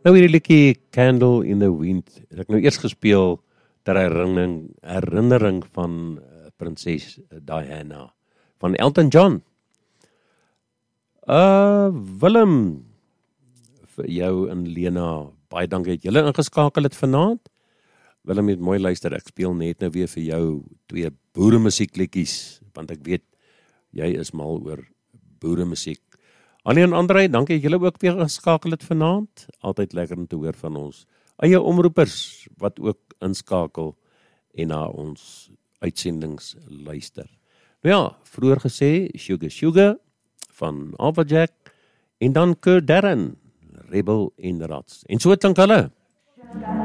Nou hierdie liedjie Candle in the Wind het ek nou eers gespeel ter herinnering van prinses Diana van Elton John. Willem, vir jou en Lena, baie dankie dat julle ingeskakel het vanaand. Willem het mooi luister, ek speel net nou weer vir jou 2 boeremusiekliedjies, want ek weet, jy is mal oor boeremusiek. Annie en André, dankie dat julle ook weer ingeskakel het vanaand. Altyd lekker om te hoor van ons eie omroepers, wat ook inskakel en na ons uitsendings luister. Nou ja, vroeër gesê, Sugar Sugar van Alpha Jack, en dan Kurt Darren, Rebel en Rats. En so klink hulle.